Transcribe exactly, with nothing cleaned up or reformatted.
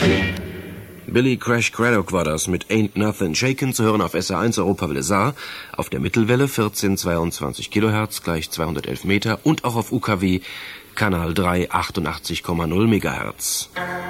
Billy Crash Craddock war das mit Ain't Nothing Shaken, zu hören auf S R eins Europawelle Saar, auf der Mittelwelle vierzehnhundertzweiundzwanzig Kilohertz, gleich zweihundertelf Meter, und auch auf U K W Kanal drei achtundachtzig Komma null Megahertz.